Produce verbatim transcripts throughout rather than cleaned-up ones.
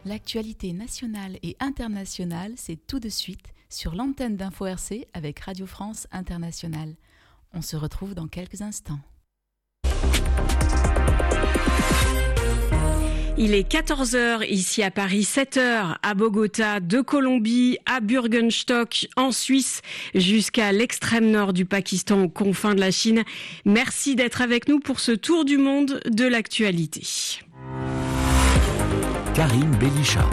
L'actualité nationale et internationale, c'est tout de suite sur l'antenne d'Info R C avec Radio France Internationale. On se retrouve dans quelques instants. Il est quatorze heures ici à Paris, sept heures à Bogota, de Colombie à Bürgenstock en Suisse jusqu'à l'extrême nord du Pakistan aux confins de la Chine. Merci d'être avec nous pour ce tour du monde de l'actualité. Karine Bélichat.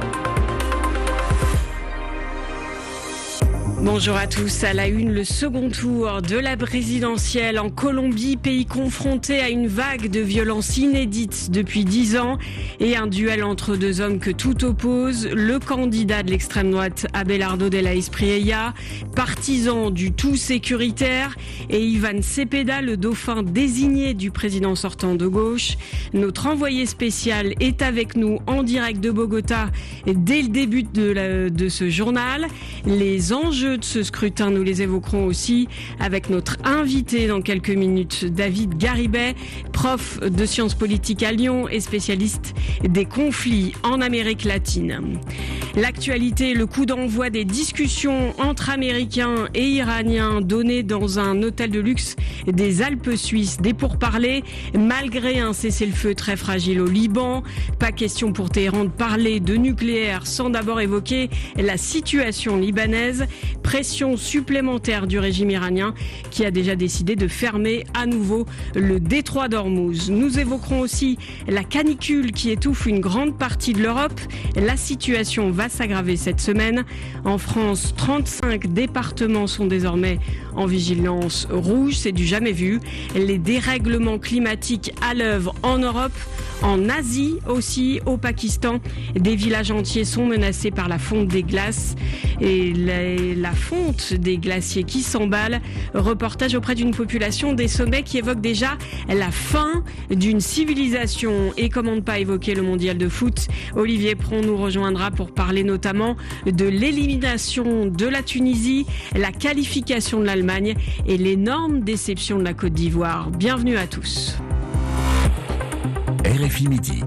Bonjour à tous. À la une, le second tour de la présidentielle en Colombie, pays confronté à une vague de violences inédites depuis dix ans et un duel entre deux hommes que tout oppose. Le candidat de l'extrême droite, Abelardo de la Espriella, partisan du tout sécuritaire, et Iván Cepeda, le dauphin désigné du président sortant de gauche. Notre envoyé spécial est avec nous en direct de Bogota dès le début de, la, de ce journal. Les enjeux de ce scrutin, nous les évoquerons aussi avec notre invité dans quelques minutes, David Garibay, prof de sciences politiques à Lyon et spécialiste des conflits en Amérique latine. L'actualité, le coup d'envoi des discussions entre Américains et Iraniens données dans un hôtel de luxe des Alpes suisses. Des pourparlers malgré un cessez-le-feu très fragile au Liban. Pas question pour Téhéran de parler de nucléaire sans d'abord évoquer la situation libanaise. Pression supplémentaire du régime iranien qui a déjà décidé de fermer à nouveau le détroit d'Ormuz. Nous évoquerons aussi la canicule qui étouffe une grande partie de l'Europe. La situation va s'aggraver cette semaine. En France, trente-cinq départements sont désormais en vigilance rouge. C'est du jamais vu. Les dérèglements climatiques à l'œuvre en Europe, en Asie aussi, au Pakistan. Des villages entiers sont menacés par la fonte des glaces et la, la fonte des glaciers qui s'emballent. Reportage auprès d'une population des sommets qui évoque déjà la fin d'une civilisation. Et comment ne pas évoquer le mondial de foot. Olivier Pron nous rejoindra pour parler notamment de l'élimination de la Tunisie, la qualification de l'Allemagne et l'énorme déception de la Côte d'Ivoire. Bienvenue à tous. R F I Midi.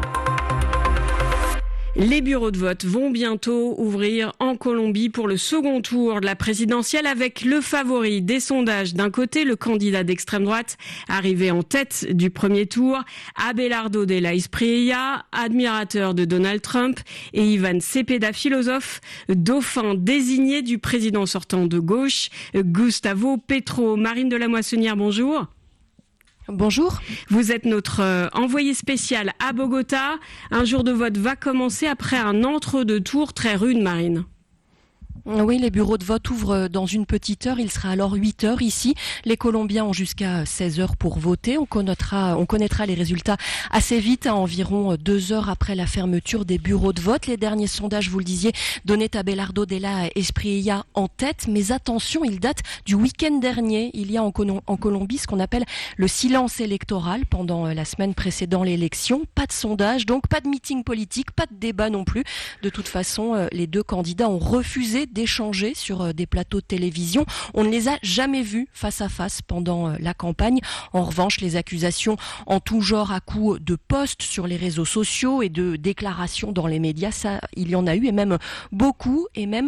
Les bureaux de vote vont bientôt ouvrir en Colombie pour le second tour de la présidentielle avec le favori des sondages. D'un côté, le candidat d'extrême droite arrivé en tête du premier tour, Abelardo de la Espriella, admirateur de Donald Trump, et Iván Cepeda, philosophe, dauphin désigné du président sortant de gauche, Gustavo Petro. Marine de la Moissonnière, bonjour. Bonjour. Vous êtes notre euh, envoyé spécial à Bogota. Un jour de vote va commencer après un entre-deux-tours très rude, Marine. Oui, les bureaux de vote ouvrent dans une petite heure. Il sera alors huit heures ici. Les Colombiens ont jusqu'à seize heures pour voter. On connaîtra, on connaîtra les résultats assez vite, à environ deux heures après la fermeture des bureaux de vote. Les derniers sondages, vous le disiez, donnaient Abelardo de la Espriella en tête. Mais attention, ils datent du week-end dernier. Il y a en, Col- en Colombie ce qu'on appelle le silence électoral pendant la semaine précédant l'élection. Pas de sondage, donc pas de meeting politique, pas de débat non plus. De toute façon, les deux candidats ont refusé d'échanger sur des plateaux de télévision. On ne les a jamais vus face à face pendant la campagne. En revanche, les accusations en tout genre à coups de posts sur les réseaux sociaux et de déclarations dans les médias, ça, il y en a eu, et même beaucoup, et même